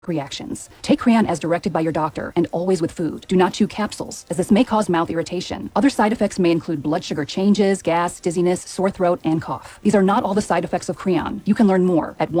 reactions. Take Creon as directed by your doctor and always with food. Do not chew capsules, as this may cause mouth irritation. Other side effects may include blood sugar changes, gas, dizziness, sore throat, and cough. These are not all the side effects of Creon. You can learn more at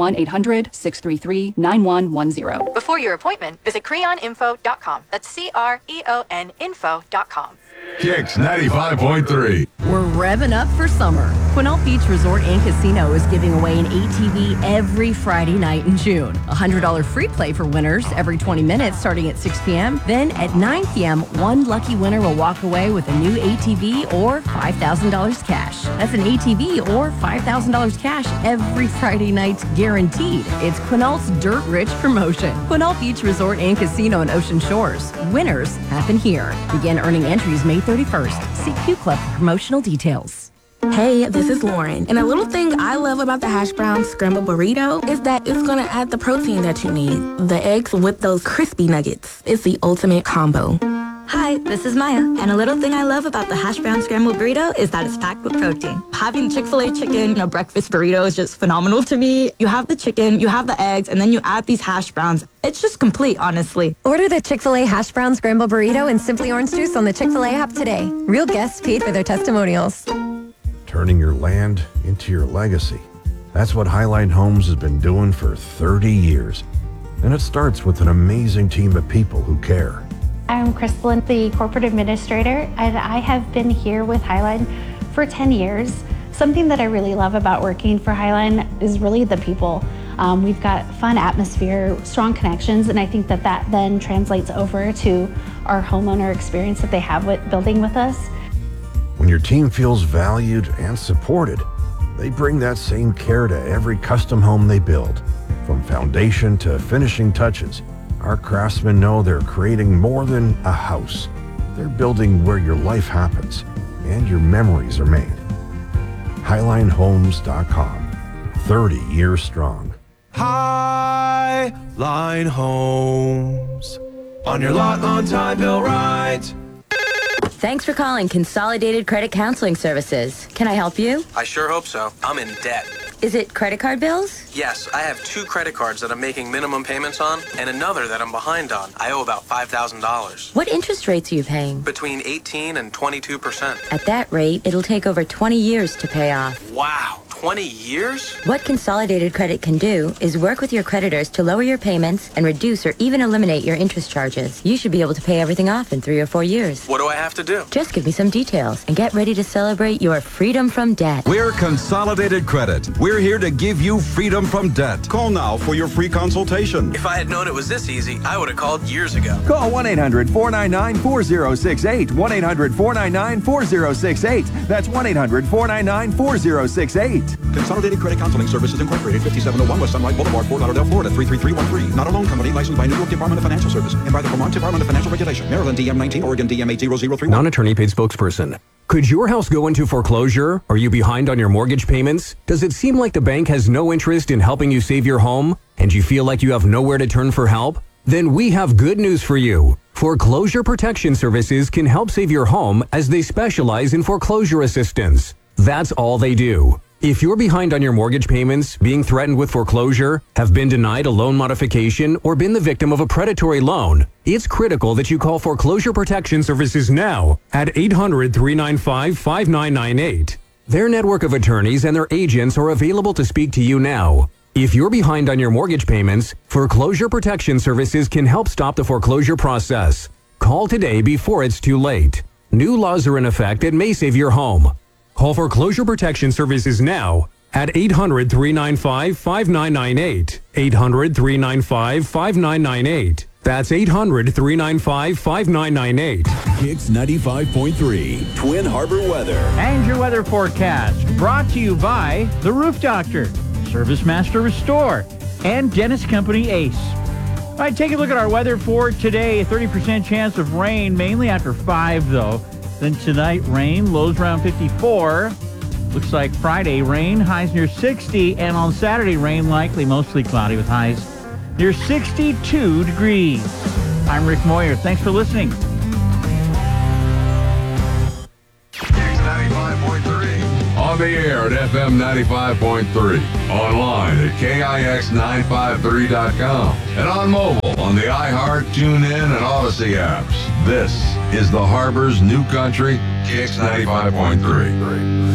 1-800-633-9110. Before your appointment, visit creoninfo.com. That's CREON info.com. Kicks 95.3. We're revving up for summer. Quinault Beach Resort and Casino is giving away an ATV every Friday night in June. $100 free play for winners every 20 minutes starting at 6 p.m. Then at 9 p.m., one lucky winner will walk away with a new ATV or $5,000 cash. That's an ATV or $5,000 cash every Friday night guaranteed. It's Quinault's Dirt Rich promotion. Quinault Beach Resort and Casino in Ocean Shores. Winners happen here. Begin earning entries May 31st. See Q Club for promotional details. Hey, this is Lauren. And a little thing I love about the hash brown scrambled burrito is that it's going to add the protein that you need. The eggs with those crispy nuggets. It's the ultimate combo. Hi, this is Maya. And a little thing I love about the hash brown scrambled burrito is that it's packed with protein. Having Chick-fil-A chicken in a breakfast burrito is just phenomenal to me. You have the chicken, you have the eggs, and then you add these hash browns. It's just complete, honestly. Order the Chick-fil-A hash brown scrambled burrito and Simply Orange Juice on the Chick-fil-A app today. Real guests paid for their testimonials. Turning your land into your legacy. That's what Highline Homes has been doing for 30 years. And it starts with an amazing team of people who care. I'm Crystal, the corporate administrator, and I have been here with Highline for 10 years. Something that I really love about working for Highline is really the people. We've got fun atmosphere, strong connections, and I think that then translates over to our homeowner experience that they have with building with us. When your team feels valued and supported, they bring that same care to every custom home they build. From foundation to finishing touches, our craftsmen know they're creating more than a house. They're building where your life happens and your memories are made. HighlineHomes.com. 30 years strong. Highline Homes. On your lot, on time, bill right. Thanks for calling Consolidated Credit Counseling Services. Can I help you? I sure hope so. I'm in debt. Is it credit card bills? Yes, I have 2 credit cards that I'm making minimum payments on and another that I'm behind on. I owe about $5,000. What interest rates are you paying? Between 18 and 22%. At that rate, it'll take over 20 years to pay off. Wow. 20 years? What Consolidated Credit can do is work with your creditors to lower your payments and reduce or even eliminate your interest charges. You should be able to pay everything off in 3 or 4 years. What do I have to do? Just give me some details and get ready to celebrate your freedom from debt. We're Consolidated Credit. We're here to give you freedom from debt. Call now for your free consultation. If I had known it was this easy, I would have called years ago. Call 1-800-499-4068. 1-800-499-4068. That's 1-800-499-4068. Consolidated Credit Counseling Services Incorporated, 5701 West Sunlight Boulevard, Fort Lauderdale, Florida, 33313. Not a loan company licensed by New York Department of Financial Services and by the Vermont Department of Financial Regulation. Maryland DM 19, Oregon DM 80031. Non-attorney paid spokesperson. Could your house go into foreclosure? Are you behind on your mortgage payments? Does it seem like the bank has no interest in helping you save your home? And you feel like you have nowhere to turn for help? Then we have good news for you. Foreclosure Protection Services can help save your home as they specialize in foreclosure assistance. That's all they do. If you're behind on your mortgage payments, being threatened with foreclosure, have been denied a loan modification, or been the victim of a predatory loan, it's critical that you call Foreclosure Protection Services now at 800-395-5998. Their network of attorneys and their agents are available to speak to you now. If you're behind on your mortgage payments, Foreclosure Protection Services can help stop the foreclosure process. Call today before it's too late. New laws are in effect that may save your home. Call Foreclosure Protection Services now at 800-395-5998. 800-395-5998. That's 800-395-5998. Kicks 95.3, Twin Harbor weather. And your weather forecast brought to you by The Roof Doctor, Service Master Restore, and Dennis Company Ace. All right, take a look at our weather for today. 30% chance of rain, mainly after 5, though. Then tonight, rain, lows around 54. Looks like Friday, rain, highs near 60. And on Saturday, rain likely, mostly cloudy with highs near 62 degrees. I'm Rick Moyer. Thanks for listening. Kicks 95.3. On the air at FM 95.3. Online at KIX953.com. and on mobile on the iHeart, TuneIn, and Odyssey apps. This is the Harbor's New Country, KX 95.3.